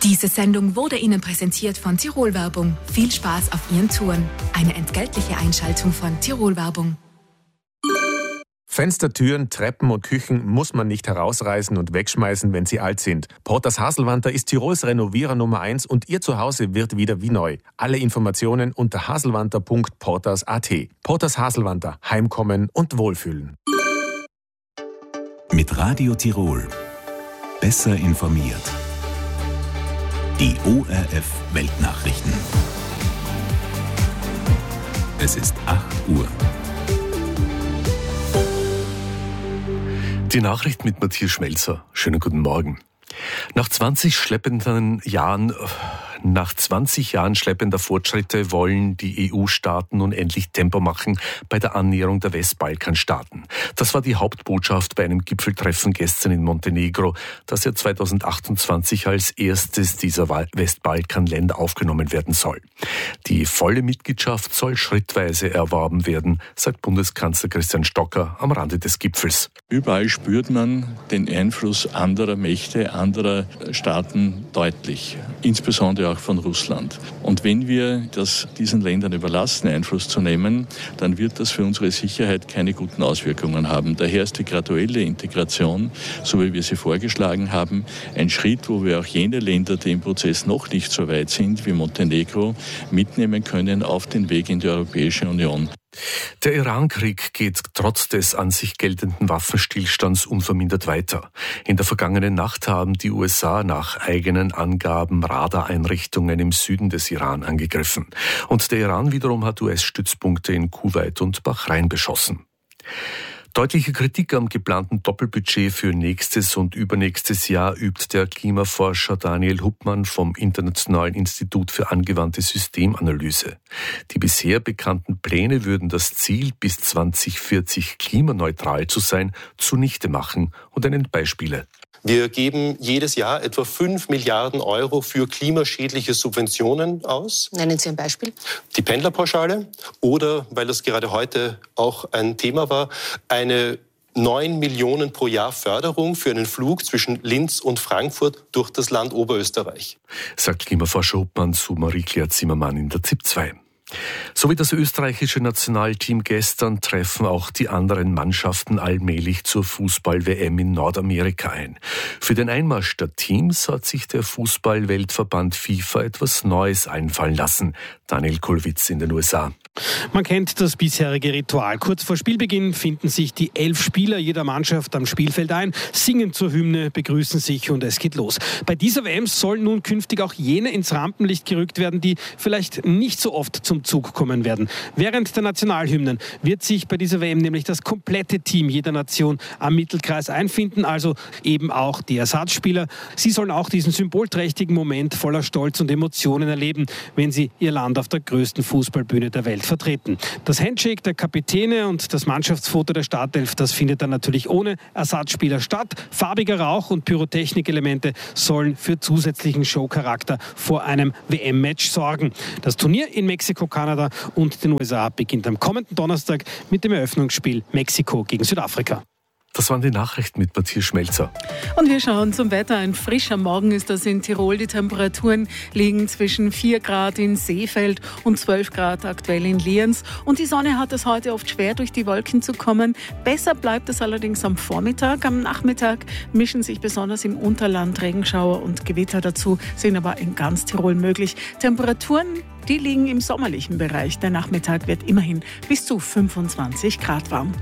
Diese Sendung wurde Ihnen präsentiert von Tirol Werbung. Viel Spaß auf Ihren Touren. Eine entgeltliche Einschaltung von Tirol Werbung. Fenster, Türen, Treppen und Küchen muss man nicht herausreißen und wegschmeißen, wenn sie alt sind. Porters Haselwanter ist Tirols Renovierer Nummer 1 und Ihr Zuhause wird wieder wie neu. Alle Informationen unter haselwanter.porters.at. Porters Haselwanter. Heimkommen und Wohlfühlen. Mit Radio Tirol. Besser informiert. Die ORF Weltnachrichten. Es ist 8 Uhr. Die Nachricht mit Matthias Schmelzer. Schönen guten Morgen. Nach 20 Jahren schleppender Fortschritte wollen die EU-Staaten nun endlich Tempo machen bei der Annäherung der Westbalkanstaaten. Das war die Hauptbotschaft bei einem Gipfeltreffen gestern in Montenegro, das ja 2028 als erstes dieser Westbalkanländer aufgenommen werden soll. Die volle Mitgliedschaft soll schrittweise erworben werden, sagt Bundeskanzler Christian Stocker am Rande des Gipfels. Überall spürt man den Einfluss anderer Mächte, anderer Staaten deutlich, insbesondere auch von Russland. Und wenn wir das diesen Ländern überlassen, Einfluss zu nehmen, dann wird das für unsere Sicherheit keine guten Auswirkungen haben. Daher ist die graduelle Integration, so wie wir sie vorgeschlagen haben, ein Schritt, wo wir auch jene Länder, die im Prozess noch nicht so weit sind wie Montenegro, mitnehmen können auf den Weg in die Europäische Union. Der Iran-Krieg geht trotz des an sich geltenden Waffenstillstands unvermindert weiter. In der vergangenen Nacht haben die USA nach eigenen Angaben Radareinrichtungen im Süden des Iran angegriffen. Und der Iran wiederum hat US-Stützpunkte in Kuwait und Bahrain beschossen. Deutliche Kritik am geplanten Doppelbudget für nächstes und übernächstes Jahr übt der Klimaforscher Daniel Huppmann vom Internationalen Institut für angewandte Systemanalyse. Die bisher bekannten Pläne würden das Ziel, bis 2040 klimaneutral zu sein, zunichte machen und er nennt Beispiele. Wir geben jedes Jahr etwa 5 Milliarden Euro für klimaschädliche Subventionen aus. Nennen Sie ein Beispiel. Die Pendlerpauschale oder, weil das gerade heute auch ein Thema war, eine 9 Millionen pro Jahr Förderung für einen Flug zwischen Linz und Frankfurt durch das Land Oberösterreich. Sagt Klimaforscher Huppmann zu Marie-Claire Zimmermann in der ZIP 2. So wie das österreichische Nationalteam gestern treffen auch die anderen Mannschaften allmählich zur Fußball-WM in Nordamerika ein. Für den Einmarsch der Teams hat sich der Fußball-Weltverband FIFA etwas Neues einfallen lassen. Daniel Kulwitz in den USA. Man kennt das bisherige Ritual. Kurz vor Spielbeginn finden sich die 11 Spieler jeder Mannschaft am Spielfeld ein, singen zur Hymne, begrüßen sich und es geht los. Bei dieser WM sollen nun künftig auch jene ins Rampenlicht gerückt werden, die vielleicht nicht so oft zum Zug kommen werden. Während der Nationalhymnen wird sich bei dieser WM nämlich das komplette Team jeder Nation am Mittelkreis einfinden, also eben auch die Ersatzspieler. Sie sollen auch diesen symbolträchtigen Moment voller Stolz und Emotionen erleben, wenn sie ihr Land auf der größten Fußballbühne der Welt vertreten. Das Handshake der Kapitäne und das Mannschaftsfoto der Startelf, das findet dann natürlich ohne Ersatzspieler statt. Farbiger Rauch und Pyrotechnikelemente sollen für zusätzlichen Showcharakter vor einem WM-Match sorgen. Das Turnier in Mexiko, Kanada und den USA beginnt am kommenden Donnerstag mit dem Eröffnungsspiel Mexiko gegen Südafrika. Das waren die Nachrichten mit Matthias Schmelzer. Und wir schauen zum Wetter. Ein frischer Morgen ist das in Tirol. Die Temperaturen liegen zwischen 4 Grad in Seefeld und 12 Grad aktuell in Lienz. Und die Sonne hat es heute oft schwer, durch die Wolken zu kommen. Besser bleibt es allerdings am Vormittag. Am Nachmittag mischen sich besonders im Unterland Regenschauer und Gewitter dazu, sind aber in ganz Tirol möglich. Temperaturen, die liegen im sommerlichen Bereich. Der Nachmittag wird immerhin bis zu 25 Grad warm.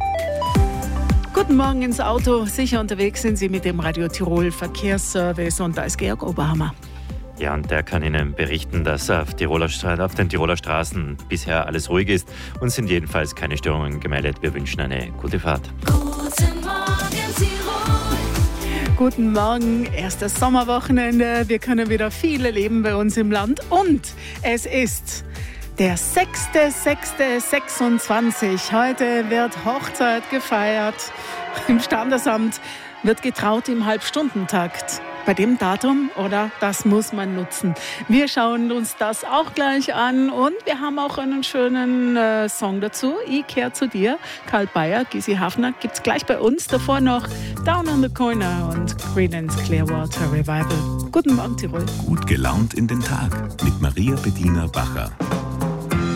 Guten Morgen ins Auto. Sicher unterwegs sind Sie mit dem Radio Tirol Verkehrsservice und da ist Georg Oberhammer. Ja, und der kann Ihnen berichten, dass auf den Tiroler Straßen bisher alles ruhig ist und sind jedenfalls keine Störungen gemeldet. Wir wünschen eine gute Fahrt. Guten Morgen, Tirol. Guten Morgen, erstes Sommerwochenende. Wir können wieder viel erleben bei uns im Land und es ist der 6.6.26. Heute wird Hochzeit gefeiert. Im Standesamt wird getraut im Halbstundentakt. bei dem Datum, oder? Das muss man nutzen. Wir schauen uns das auch gleich an und wir haben auch einen schönen Song dazu. Ich kehre zu dir. Karl Bayer, Gysi Hafner gibt's gleich bei uns. Davor noch Down on the Corner und Creedence Clearwater Revival. Guten Morgen, Tirol. Gut gelaunt in den Tag mit Maria Bediener Bacher.